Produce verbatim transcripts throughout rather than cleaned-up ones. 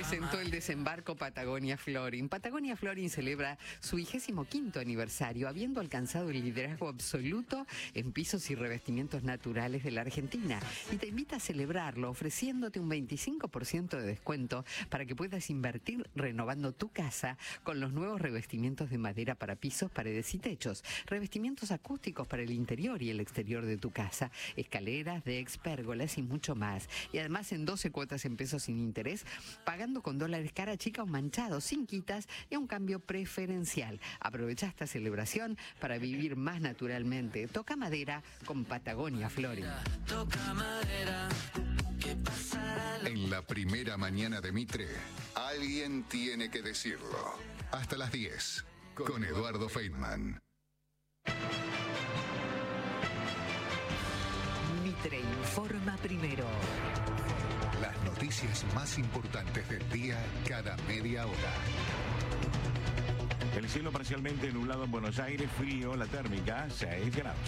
presentó el desembarco Patagonia Flooring. Patagonia Flooring celebra su vigésimo quinto aniversario, habiendo alcanzado el liderazgo absoluto en pisos y revestimientos naturales de la Argentina. Y te invita a celebrarlo ofreciéndote un veinticinco por ciento de descuento para que puedas invertir renovando tu casa con los nuevos revestimientos de madera para pisos, paredes y techos, revestimientos acústicos para el interior y el exterior de tu casa, escaleras, decks, pérgolas y mucho más. Y además en doce cuotas en pesos sin interés, pagando con dólares cara chica o manchado, sin quitas y a un cambio preferencial. Aprovecha esta celebración para vivir más naturalmente. Toca madera con Patagonia Flooring. En la primera mañana de Mitre, alguien tiene que decirlo. Hasta las diez, con Eduardo Feynman. Mitre informa primero. Las noticias más importantes del día cada media hora. El cielo parcialmente nublado en Buenos Aires, frío, la térmica seis grados.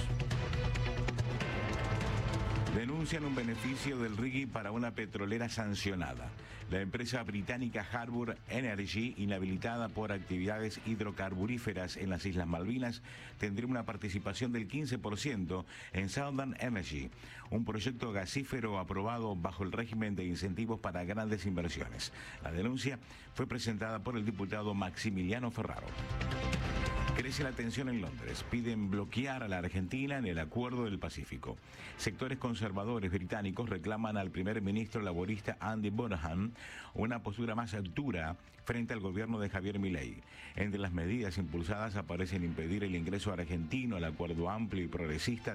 Denuncian un beneficio del R I G I para una petrolera sancionada. La empresa británica Harbour Energy, inhabilitada por actividades hidrocarburíferas en las Islas Malvinas, tendría una participación del quince por ciento en Southern Energy, un proyecto gasífero aprobado bajo el régimen de incentivos para grandes inversiones. La denuncia fue presentada por el diputado Maximiliano Ferraro. Crece la tensión en Londres. Piden bloquear a la Argentina en el Acuerdo del Pacífico. Sectores conservadores británicos reclaman al primer ministro laborista Andy Burnham una postura más dura frente al gobierno de Javier Milei. Entre las medidas impulsadas aparecen impedir el ingreso argentino al acuerdo amplio y progresista